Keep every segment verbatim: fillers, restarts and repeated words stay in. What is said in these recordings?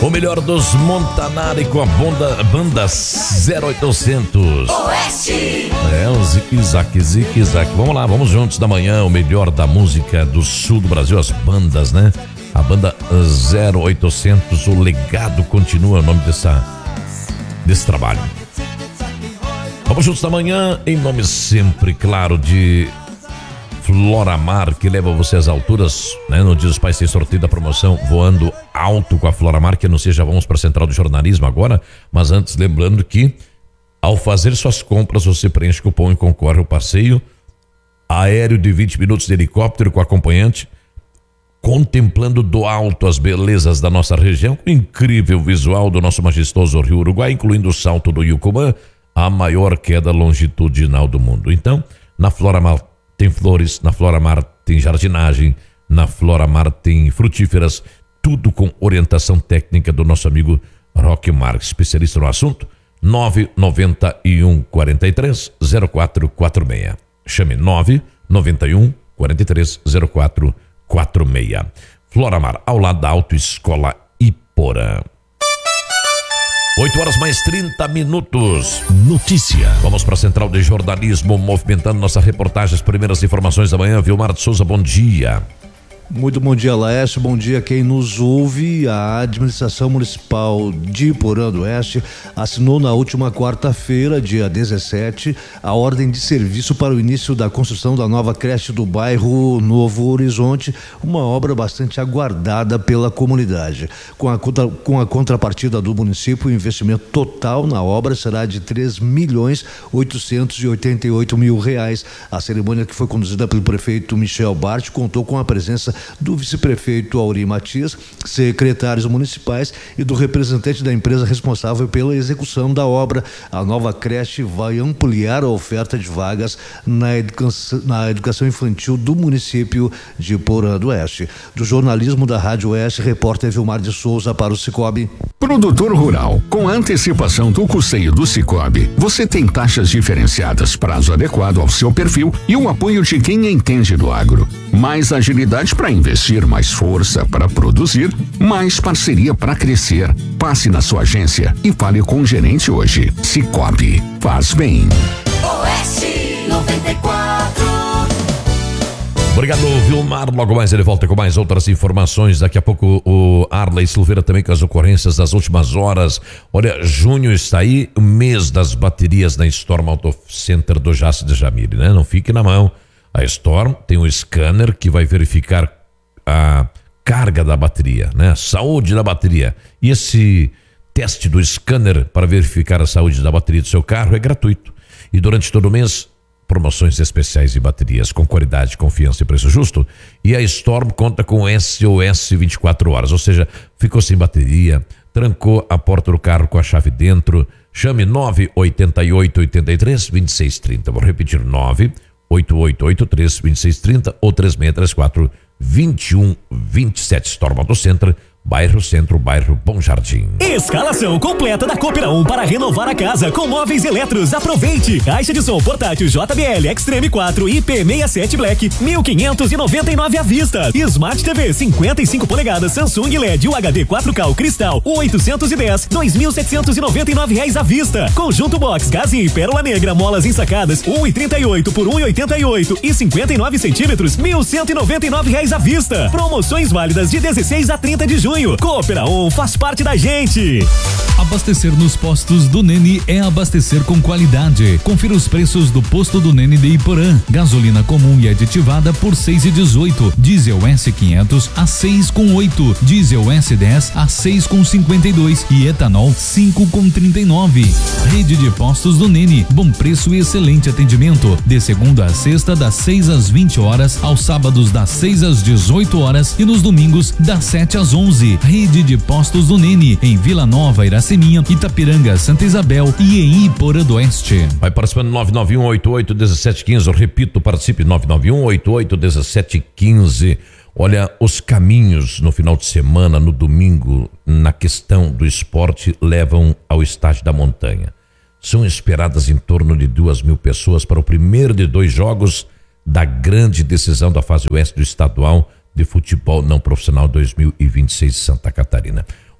O melhor dos Montanari com a banda, banda zero oitocentos Oeste. É, o Zique Zaque, Zique Zaque. Vamos lá, vamos juntos da manhã. O melhor da música do sul do Brasil, as bandas, né? A banda zero oitocentos, o legado continua, o nome dessa, desse trabalho. Vamos juntos da manhã, em nome sempre, claro, de Floramar, que leva você às alturas, né? No Dia dos Pais tem sorteio da promoção Voando Alto com a Floramar, que não seja, vamos para a Central do Jornalismo agora, mas antes lembrando que ao fazer suas compras você preenche cupom e concorre ao passeio aéreo de vinte minutos de helicóptero com acompanhante, contemplando do alto as belezas da nossa região, com o incrível visual do nosso majestoso Rio Uruguai, incluindo o Salto do Yucumã, a maior queda longitudinal do mundo. Então, na Floramar tem flores, na Floramar tem jardinagem, na Floramar tem frutíferas, tudo com orientação técnica do nosso amigo Roque Marques, especialista no assunto. Nove nove um quatro três zero quatro quatro seis. Chame nove nove um quatro três zero quatro quatro seis. Floramar, ao lado da Autoescola Iporã. oito horas mais trinta minutos. Notícia. Vamos para a Central de Jornalismo, movimentando nossa reportagem, as primeiras informações da manhã. Vilmar de Souza, bom dia. Muito bom dia, Laércio. Bom dia quem nos ouve. A administração municipal de Iporã do Oeste assinou na última quarta-feira, dia dezessete, a ordem de serviço para o início da construção da nova creche do bairro Novo Horizonte, uma obra bastante aguardada pela comunidade. Com a, com a contrapartida do município, o investimento total na obra será de três milhões oitocentos e oitenta e oito mil reais. A cerimônia, que foi conduzida pelo prefeito Michel Bart, contou com a presença do vice-prefeito Auri Matias, secretários municipais e do representante da empresa responsável pela execução da obra. A nova creche vai ampliar a oferta de vagas na educação, na educação infantil do município de Iporã do Oeste. Do jornalismo da Rádio Oeste, repórter Vilmar de Souza para o Cicobi. Produtor rural, com a antecipação do custeio do Cicobi, você tem taxas diferenciadas, prazo adequado ao seu perfil e o apoio de quem entende do agro. Mais agilidade para investir, mais força para produzir, mais parceria para crescer. Passe na sua agência e fale com o gerente hoje. Cicobi, faz bem. Oeste noventa e quatro. Obrigado, Vilmar. Logo mais ele volta com mais outras informações. Daqui a pouco o Arley Silveira também com as ocorrências das últimas horas. Olha, junho está aí, o mês das baterias na Storm Auto Center do Jace de Jamile, né? Não fique na mão. A Storm tem um scanner que vai verificar a carga da bateria, né? A saúde da bateria. E esse teste do scanner para verificar a saúde da bateria do seu carro é gratuito. E durante todo o mês, promoções especiais de baterias com qualidade, confiança e preço justo. E a Storm conta com S O S vinte e quatro horas, ou seja, ficou sem bateria, trancou a porta do carro com a chave dentro. Chame nove oito oito oito três dois seis três zero. Vou repetir, nove oito oito oito três dois seis três zero ou três seis três quatro dois um dois sete. Storm Auto Center, bairro Centro, bairro Bom Jardim. Escalação completa da Coopera um para renovar a casa com móveis eletros. Aproveite! Caixa de som portátil J B L Extreme quatro I P sessenta e sete Black, mil quinhentos e noventa e nove à vista. Smart T V cinquenta e cinco polegadas Samsung L E D U H D quatro K Cristal oitocentos e dez, dois mil setecentos e noventa e nove reais à vista. Conjunto Box Gazin Pérola Negra molas ensacadas um e trinta e oito por um e oitenta e oito e cinquenta e nove centímetros, mil cento e noventa e nove reais à vista. Promoções válidas de dezesseis a trinta de junho. Coopera um faz parte da gente. Abastecer nos postos do Nene é abastecer com qualidade. Confira os preços do posto do Nene de Iporã. Gasolina comum e aditivada por seis e dezoito. Diesel S quinhentos a seis com oito. Diesel S dez a seis com cinquenta e dois e etanol cinco com trinta e nove. Rede de postos do Nene. Bom preço e excelente atendimento. De segunda a sexta das seis às vinte horas, aos sábados das seis às dezoito horas e nos domingos das sete às onze. Rede de postos do Nene, em Vila Nova, Iraceminha, Itapiranga, Santa Isabel e em Iporã do Oeste. Vai participando nove nove um oito oito um sete um cinco. Eu repito, participe nove nove um oito oito um sete um cinco. Olha, os caminhos no final de semana, no domingo, na questão do esporte, levam ao estádio da Montanha. São esperadas em torno de duas mil pessoas para o primeiro de dois jogos da grande decisão da fase oeste do estadual de futebol não profissional dois mil e vinte e seis de Santa Catarina.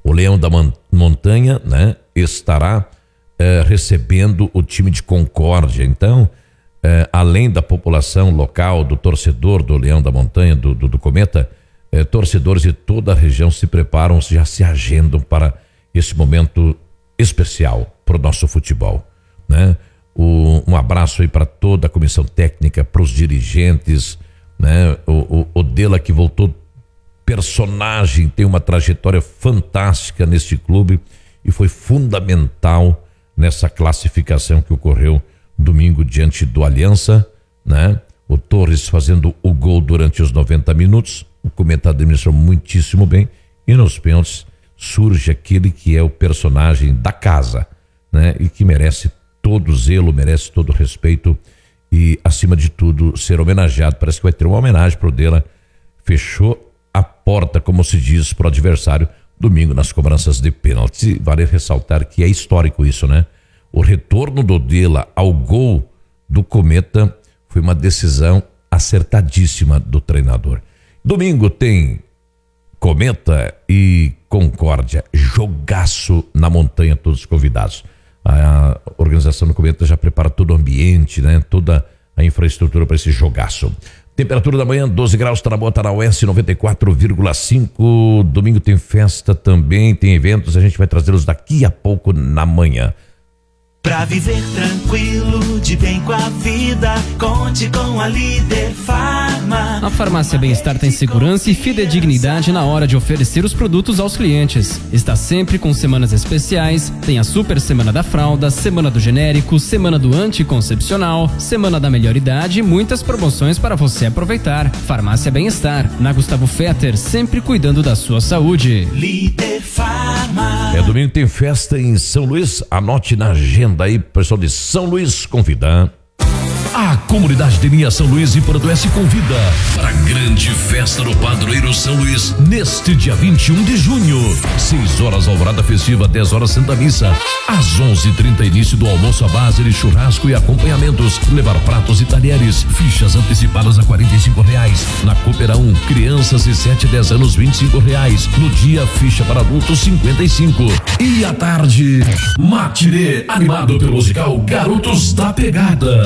O Leão da Montanha, né, estará eh, recebendo o time de Concórdia. Então, eh, além da população local, do torcedor do Leão da Montanha, do, do, do Cometa, eh, torcedores de toda a região se preparam, já se agendam para esse momento especial para o nosso futebol, né? O, um abraço aí para toda a comissão técnica, para os dirigentes, né? O, o, o Dela, que voltou personagem, tem uma trajetória fantástica neste clube e foi fundamental nessa classificação que ocorreu domingo diante do Aliança, né? O Torres fazendo o gol durante os noventa minutos, o Cometa administrou muitíssimo bem, e nos pênaltis surge aquele que é o personagem da casa, né? E que merece todo o zelo, merece todo o respeito e, acima de tudo, ser homenageado. Parece que vai ter uma homenagem pro Dela. Fechou a porta, como se diz, pro adversário domingo nas cobranças de pênalti. Vale ressaltar que é histórico isso, né? O retorno do Dela ao gol do Cometa foi uma decisão acertadíssima do treinador. Domingo tem Cometa e Concórdia, jogaço na Montanha, todos convidados. A organização do Cometa já prepara todo o ambiente, né? Toda a infraestrutura para esse jogaço. Temperatura da manhã, doze graus, está na boa, está na U S noventa e quatro vírgula cinco. Domingo tem festa também, tem eventos, a gente vai trazê-los daqui a pouco na manhã. Pra viver tranquilo, de bem com a vida, conte com a Líder Farma. A Farmácia Bem-Estar tem segurança e fidedignidade na hora de oferecer os produtos aos clientes. Está sempre com semanas especiais, tem a Super Semana da Fralda, Semana do Genérico, Semana do Anticoncepcional, Semana da Melhor Idade e muitas promoções para você aproveitar. Farmácia Bem-Estar, na Gustavo Fetter, sempre cuidando da sua saúde. Líder Farma. É, domingo tem festa em São Luís, anote na agenda aí, pessoal de São Luís, convida. A comunidade de linha São Luís e Porto-Oeste convida para a grande festa no Padroeiro São Luís neste dia vinte e um de junho. seis horas alvorada festiva, dez horas Santa Missa. Às onze e trinta início do almoço à base de churrasco e acompanhamentos. Levar pratos e talheres. Fichas antecipadas a quarenta e cinco reais. Na Coopera um, crianças de sete a dez anos, vinte e cinco reais. No dia, ficha para adultos cinquenta e cinco. E à tarde, matinê animado pelo musical Garotos da Pegada.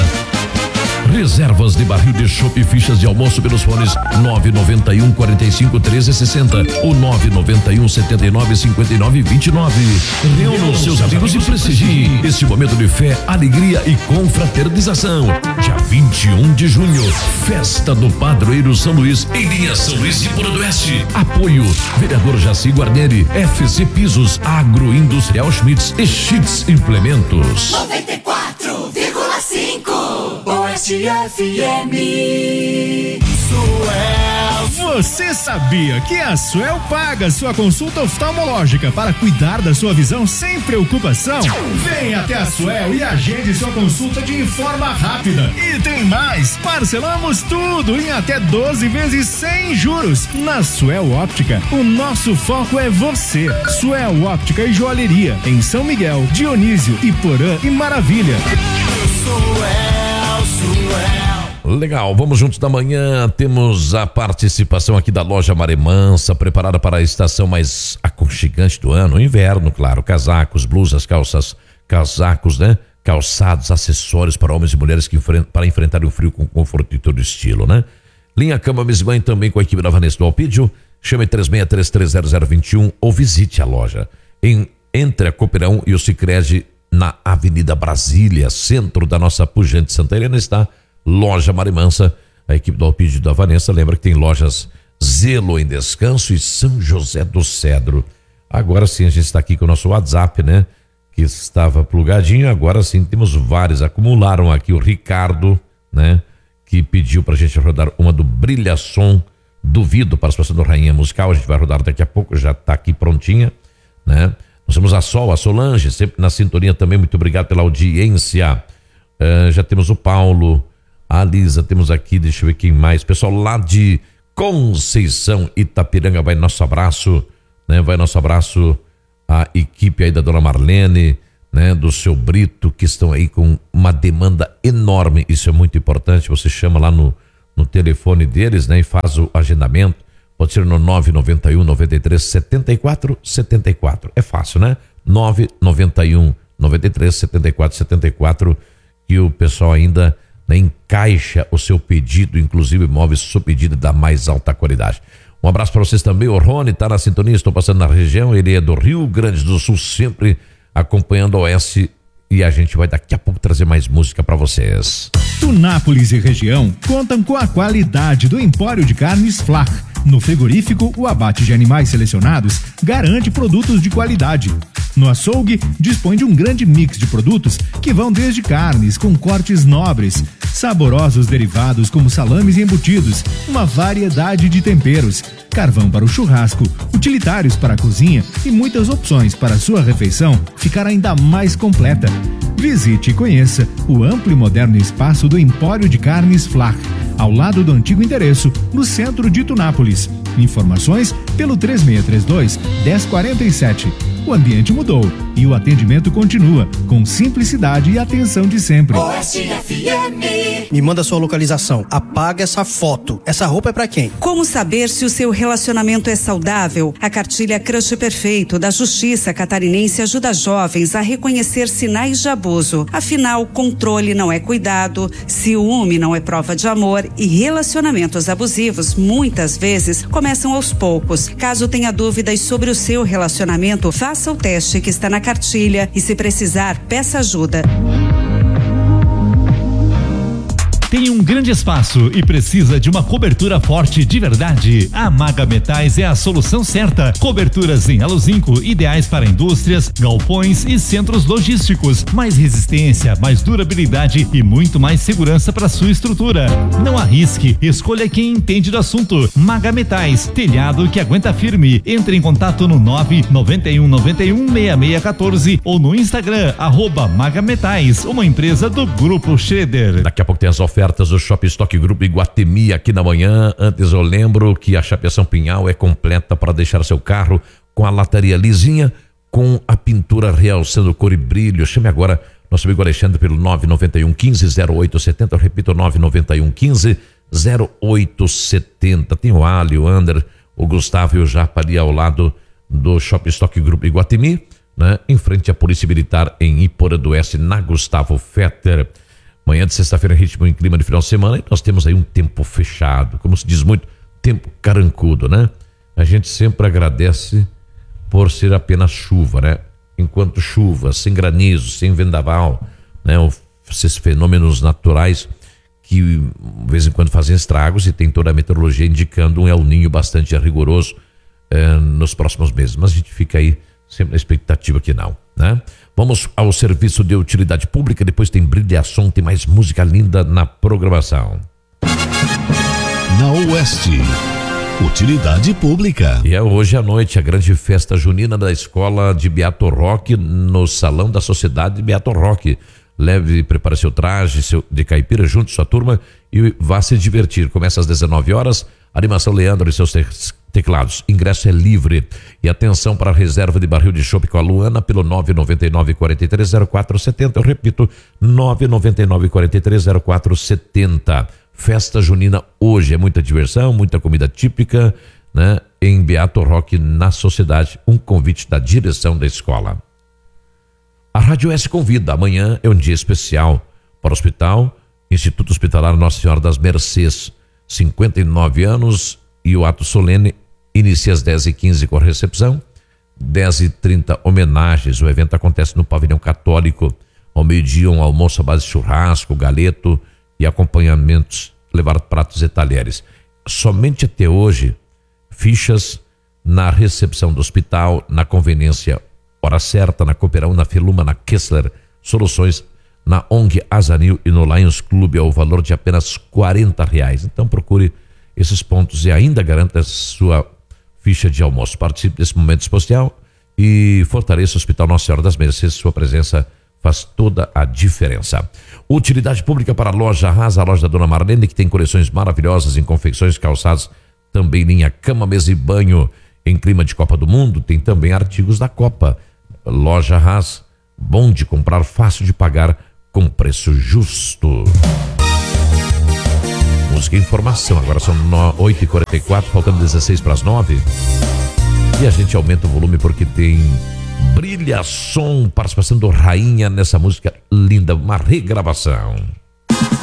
Reservas de barril de chopp e fichas de almoço pelos fones nove nove um, quarenta e cinco, treze sessenta ou nove nove um, setenta e nove, cinquenta e nove, vinte e nove. Reúna os seus amigos e prestigie esse momento de fé, alegria e confraternização. Dia vinte e um de junho, festa do Padroeiro São Luís, em linha São Luís e Porto-Oeste. Apoio, vereador Jaci Guarneri, F C Pisos, Agroindustrial Schmitz e Schmitz Implementos. noventa e quatro vírgula cinco Oeste F M. Suel. Você sabia que a Suel paga sua consulta oftalmológica para cuidar da sua visão sem preocupação? Venha até a Suel e agende sua consulta de forma rápida. E tem mais, parcelamos tudo em até doze vezes sem juros. Na Suel Óptica, o nosso foco é você. Suel Óptica e Joalheria, em São Miguel, Dionísio, Iporã e Maravilha. Suel, Suel. Legal, vamos juntos da manhã. Temos a participação aqui da loja Maré Mansa, preparada para a estação mais aconchegante do ano, o inverno, claro. Casacos, blusas, calças, casacos, né? Calçados, acessórios para homens e mulheres que enfrentam, para enfrentar o frio com conforto e todo estilo, né? Linha Cama Mesa e Banho também com a equipe da Vanessa do Alpídio. Chame três seis três três zero zero dois um ou visite a loja em, entre a Coopera um e o Sicredi na Avenida Brasília, centro da nossa pujante Santa Helena, está Loja Maré Mansa. A equipe do Alpídio da Vanessa lembra que tem lojas Zelo em Descanso e São José do Cedro. Agora sim a gente está aqui com o nosso WhatsApp, né? Que estava plugadinho, agora sim temos vários. Acumularam aqui o Ricardo, né? Que pediu pra gente rodar uma do Brilhação Duvido, participação do Rainha Musical. A gente vai rodar daqui a pouco, já tá aqui prontinha, né? Nós temos a Sol, a Solange, sempre na sintonia também. Muito obrigado pela audiência. Uh, já temos o Paulo, a Lisa, temos aqui, deixa eu ver quem mais. Pessoal lá de Conceição, Itapiranga, vai nosso abraço, né? Vai nosso abraço à equipe aí da dona Marlene, né? Do seu Brito, que estão aí com uma demanda enorme. Isso é muito importante. Você chama lá no, no telefone deles, né? E faz o agendamento. Pode ser no nove nove um, nove três, sete quatro sete quatro. É fácil, né? nove nove um, nove três, sete quatro sete quatro, que o pessoal ainda, né, encaixa o seu pedido, inclusive móveis sob pedido da mais alta qualidade. Um abraço para vocês também. O Rony está na sintonia, estou passando na região, ele é do Rio Grande do Sul, sempre acompanhando a O S, e a gente vai daqui a pouco trazer mais música para vocês. Tunápolis e região contam com a qualidade do Empório de Carnes Flach. No frigorífico, o abate de animais selecionados garante produtos de qualidade. No açougue, dispõe de um grande mix de produtos que vão desde carnes com cortes nobres, saborosos derivados como salames e embutidos, uma variedade de temperos, carvão para o churrasco, utilitários para a cozinha e muitas opções para a sua refeição ficar ainda mais completa. Visite e conheça o amplo e moderno espaço do Empório de Carnes Flach, ao lado do antigo endereço, no centro de Tunápolis. Informações pelo três seis três dois, um zero quatro sete. O ambiente mudou e o atendimento continua com simplicidade e atenção de sempre. O S F M. Me manda sua localização. Apaga essa foto. Essa roupa é pra quem? Como saber se o seu relacionamento é saudável? A cartilha Crush Perfeito da Justiça Catarinense ajuda jovens a reconhecer sinais de abuso. Afinal, controle não é cuidado, ciúme não é prova de amor e relacionamentos abusivos muitas vezes começam aos poucos. Caso tenha dúvidas sobre o seu relacionamento, faça Faça o teste que está na cartilha e, se precisar, peça ajuda. Tem um grande espaço e precisa de uma cobertura forte de verdade? A Maga Metais é a solução certa. Coberturas em aluzinco, ideais para indústrias, galpões e centros logísticos. Mais resistência, mais durabilidade e muito mais segurança para sua estrutura. Não arrisque, escolha quem entende do assunto. Maga Metais, telhado que aguenta firme. Entre em contato no nove nove um nove um, seis seis um quatro ou no Instagram, arroba Maga Metais, uma empresa do Grupo Schroeder. Daqui a pouco tem as ofertas do Shopping Stock Group Iguatemi aqui na manhã. Antes eu lembro que a chapeação Pinhal é completa para deixar seu carro com a lataria lisinha, com a pintura realçando cor e brilho. Chame agora nosso amigo Alexandre pelo nove nove um, um cinco, zero oito sete zero. Eu repito, nove nove um, um cinco, zero oito sete zero. Tem o Ali, o Ander, o Gustavo e o Japa ali ao lado do Shopping Stock Group Iguatemi, né? Em frente à Polícia Militar em Iporã do Oeste, na Gustavo Fetter. Manhã de sexta-feira, ritmo em clima de final de semana, e nós temos aí um tempo fechado, como se diz muito, tempo carancudo, né? A gente sempre agradece por ser apenas chuva, né? Enquanto chuva, sem granizo, sem vendaval, né? Esses fenômenos naturais que de vez em quando fazem estragos, e tem toda a meteorologia indicando um El Ninho bastante rigoroso eh, nos próximos meses. Mas a gente fica aí sempre na expectativa que não, né? Vamos ao serviço de utilidade pública, depois tem brilhação, tem mais música linda na programação. Na Oeste, utilidade pública. E é hoje à noite a grande festa junina da escola de Beato Roque, no Salão da Sociedade de Beato Roque. Leve, prepare seu traje seu, de caipira, junte sua turma e vá se divertir. Começa às dezenove horas, animação Leandro e seus teclados. Ingresso é livre. E atenção para a reserva de barril de chopp com a Luana pelo nove nove nove, quatro três zero quatro sete zero. Eu repito, nove nove nove, quatro três zero quatro sete zero. Festa junina hoje, é muita diversão, muita comida típica, né? Em Beato Roque, na Sociedade, um convite da direção da escola. A Rádio S convida, amanhã é um dia especial para o Hospital Instituto Hospitalar Nossa Senhora das Mercês, cinquenta e nove anos, e o ato solene inicia às dez e quinze com a recepção, dez e trinta homenagens. O evento acontece no Pavilhão Católico, ao meio-dia um almoço à base de churrasco, galeto e acompanhamentos, levar pratos e talheres. Somente até hoje, fichas na recepção do hospital, na conveniência Hora Certa, na Cooperão, na Feluma, na Kessler Soluções, na O N G Azanil e no Lions Clube, ao valor de apenas quarenta reais. Então procure esses pontos e ainda garanta sua ficha de almoço. Participe desse momento especial e fortaleça o Hospital Nossa Senhora das Mercês. Sua presença faz toda a diferença. Utilidade pública para a Loja Haas, a loja da Dona Marlene, que tem coleções maravilhosas em confecções, calçados, também linha cama, mesa e banho em clima de Copa do Mundo. Tem também artigos da Copa. Loja Haas, bom de comprar, fácil de pagar, com preço justo. música e informação. Agora são oito e quarenta e quatro, faltando dezesseis para as nove. E a gente aumenta o volume porque tem Brilha Som, participação do Rainha nessa música linda, uma regravação.